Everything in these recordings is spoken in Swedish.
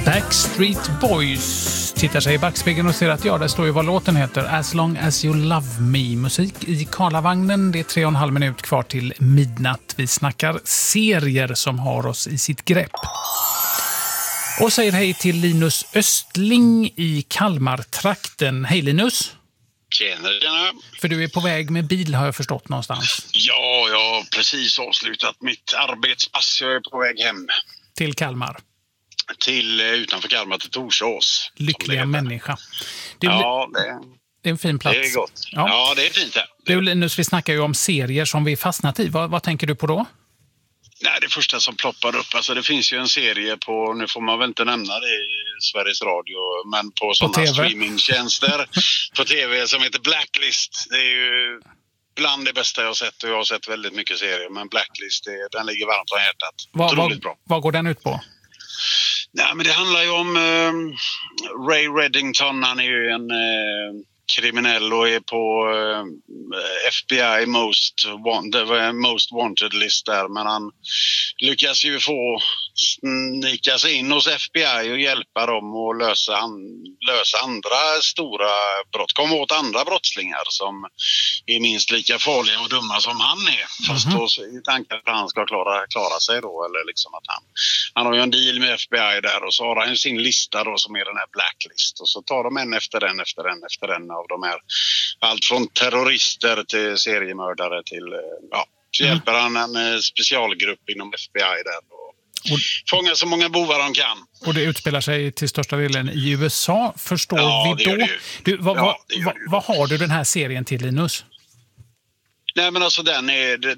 Backstreet Boys tittar sig i backspegeln och ser att där står ju vad låten heter. As long as you love me. Musik i Karlavagnen. Det är 3,5 minut kvar till midnatt. Vi snackar serier som har oss i sitt grepp. Och säger hej till Linus Östling i Kalmartrakten. Hej Linus! Tjena. För du är på väg med bil har jag förstått någonstans. Ja, jag har precis avslutat mitt arbetspass. Jag är på väg hem. Till Kalmar? Utanför Kalmar till Torsås. Lyckliga människa. Det är en fin plats. Det är gott. Ja, det är fint här. Du Linus, vi snackar ju om serier som vi fastnat i. Vad tänker du på då? Nej, det första som ploppar upp, alltså det finns ju en serie på, nu får man väl inte nämna det i Sveriges Radio, men på sådana streamingtjänster på tv som heter Blacklist. Det är ju bland det bästa jag har sett och jag har sett väldigt mycket serier, men Blacklist, den ligger varmt om hjärtat. Otroligt bra. Vad går den ut på? Nej, men det handlar ju om Ray Reddington. Han är ju en kriminell och är på FBI most wanted list där, men han lyckas ju få snika sig in hos FBI och hjälpa dem att lösa andra stora brott, komma åt andra brottslingar som är minst lika farliga och dumma som han är, fast då i tanken att han ska klara sig då, eller liksom att han har ju en deal med FBI där, och så har han sin lista då som är den här Blacklist, och så tar de en efter en av de här, allt från terrorister till seriemördare till så hjälper han en specialgrupp inom FBI där och fångar så många bovar de kan. Och det utspelar sig till största delen i USA, förstår vi då? Vad har du den här serien till, Linus? Nej, men alltså den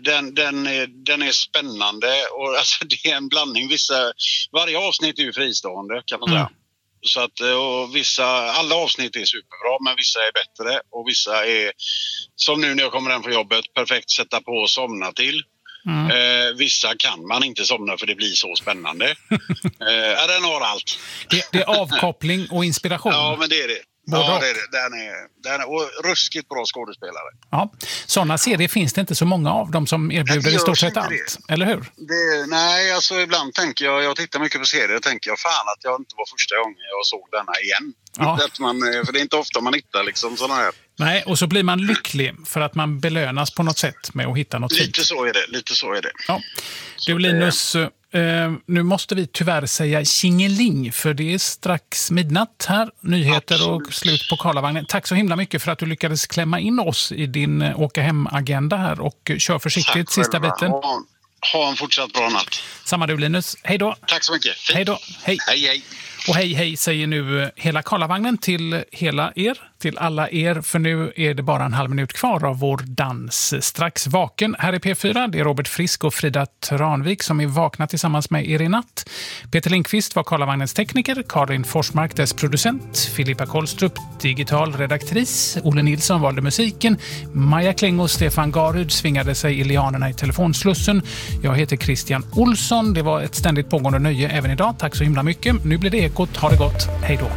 är spännande, och alltså det är en blandning. Varje avsnitt är ju fristående, kan man säga. Så att alla avsnitt är superbra, men vissa är bättre och vissa är, som nu när jag kommer hem från jobbet, perfekt sätta på och somna till. Vissa kan man inte somna för det blir så spännande. Den har allt. Det är avkoppling och inspiration. Ja, men det är det. Ja, det är det. Den är och ruskigt bra skådespelare. Ja, sådana serier finns det inte så många av, de som erbjuder i stort sett allt, eller hur? Nej, alltså ibland tänker jag tittar mycket på serier och tänker jag fan att jag inte var första gången jag såg denna igen. Ja. För det är inte ofta man hittar liksom sådana här. Nej, och så blir man lycklig för att man belönas på något sätt med att hitta något fint. Lite så är det. Ja. Du Linus, nu måste vi tyvärr säga tjingeling, för det är strax midnatt här. Nyheter. Absolut. Och slut på Karlavagnen. Tack så himla mycket för att du lyckades klämma in oss i din åka hem-agenda här, och kör försiktigt sista biten. Ha en fortsatt bra natt. Samma du Linus. Hej då. Tack så mycket. Hej då. Hej. Hej. Och hej säger nu hela Karlavagnen till alla er, för nu är det bara en halv minut kvar av vår dans. Strax vaken här i P4, det är Robert Frisk och Frida Tranvik som är vakna tillsammans med er i natt. Peter Lindqvist var Karlavagnens tekniker, Karin Forsmark dess producent, Filippa Kollstrup digital redaktris, Olle Nilsson valde musiken, Maja Kling och Stefan Garud svingade sig i lianerna i telefonslussen. Jag heter Christian Olsson, det var ett ständigt pågående nöje även idag. Tack så himla mycket. Nu blir det Ekot. Ha det gott. Hej då.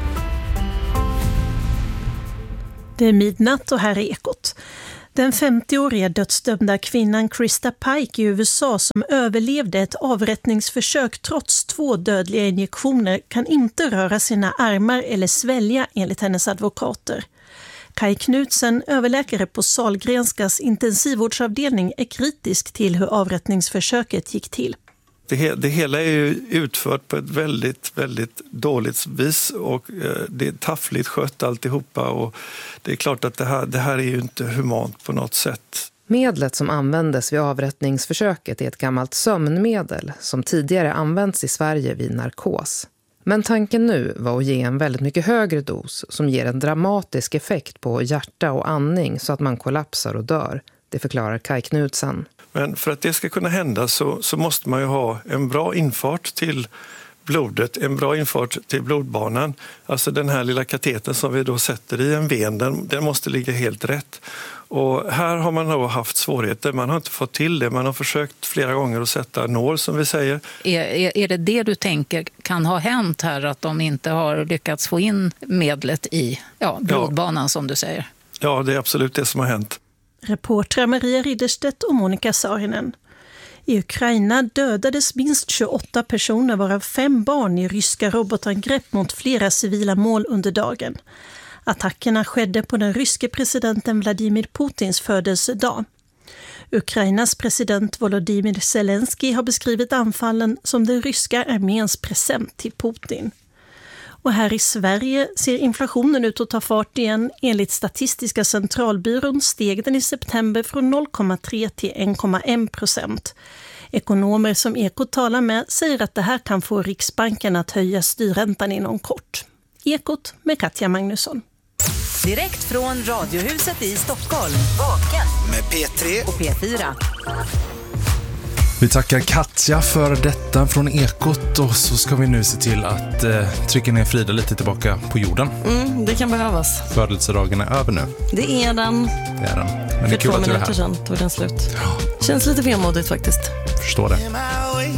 Det är midnatt och här är Ekot. Den 50-åriga dödsdömda kvinnan Krista Pike i USA som överlevde ett avrättningsförsök trots 2 dödliga injektioner kan inte röra sina armar eller svälja enligt hennes advokater. Kai Knutsen, överläkare på Sahlgrenskas intensivvårdsavdelning, är kritisk till hur avrättningsförsöket gick till. Det hela är ju utfört på ett väldigt, väldigt dåligt vis, och det är taffligt skött alltihopa, och det är klart att det här är ju inte humant på något sätt. Medlet som användes vid avrättningsförsöket är ett gammalt sömnmedel som tidigare använts i Sverige vid narkos. Men tanken nu var att ge en väldigt mycket högre dos som ger en dramatisk effekt på hjärta och andning så att man kollapsar och dör. Det förklarar Kai Knutsen. Men för att det ska kunna hända så måste man ju ha en bra infart till blodet, en bra infart till blodbanan. Alltså den här lilla kateten som vi då sätter i en ven, den måste ligga helt rätt. Och här har man då haft svårigheter, man har inte fått till det. Man har försökt flera gånger att sätta nål, som vi säger. Är det du tänker kan ha hänt här, att de inte har lyckats få in medlet i blodbanan som du säger? Ja, det är absolut det som har hänt. Reportrar Maria Ridderstedt och Monica Saarinen. I Ukraina dödades minst 28 personer, varav 5 barn, i ryska robotangrepp mot flera civila mål under dagen. Attackerna skedde på den ryske presidenten Vladimir Putins födelsedag. Ukrainas president Volodymyr Zelensky har beskrivit anfallen som den ryska arméns present till Putin. Och här i Sverige ser inflationen ut att ta fart igen. Enligt Statistiska centralbyrån steg den i september från 0,3 till 1,1%. Ekonomer som Ekot talar med säger att det här kan få Riksbanken att höja styrräntan inom kort. Ekot med Katja Magnusson. Direkt från Radiohuset i Stockholm. Vaken med P3 och P4. Vi tackar Katja för detta från Ekot, och så ska vi nu se till att trycka ner Frida lite tillbaka på jorden. Det kan behövas. Födelsedagen är över nu. Det är den. Det är den. Men för det är kul 2 att du är minuter här. sedan tog den slut. Känns lite vemodigt faktiskt. Förstår det.